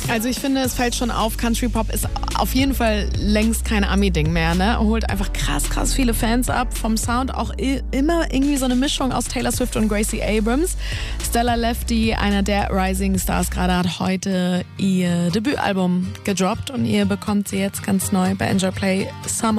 Also ich finde, es fällt schon auf, Country Pop ist auf jeden Fall längst kein Ami-Ding mehr, ne? Holt einfach krass viele Fans ab. Vom Sound auch immer irgendwie so eine Mischung aus Taylor Swift und Gracie Abrams. Stella Lefty, einer der Rising Stars gerade, hat heute ihr Debütalbum gedroppt und ihr bekommt sie jetzt ganz neu bei Enjoy Play Summer